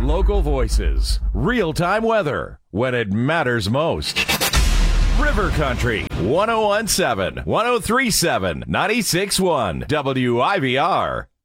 Local voices, real-time weather, when it matters most. River Country, 101.7, 103.7, 96.1, WIVR.